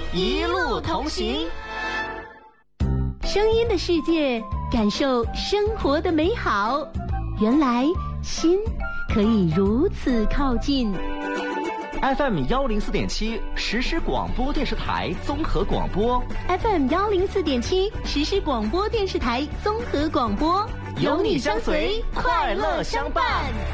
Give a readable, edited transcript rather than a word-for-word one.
一路同行。 声音的世界，感受生活的美好。原来心可以如此靠近。 FM 104.7实时广播电视台综合广播。 FM 104.7实时广播电视台综合广播， 有你相随，快乐相伴。